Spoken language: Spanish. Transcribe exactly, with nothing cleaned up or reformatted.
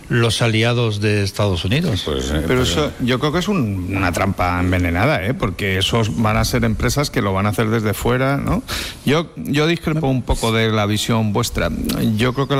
los aliados de Estados Unidos. Pues, eh, pero eso yo creo que es un, una trampa envenenada, ¿eh? Porque esos van a ser empresas que lo van a hacer desde fuera, ¿no? Yo, yo discrepo un poco de la visión vuestra. Yo creo que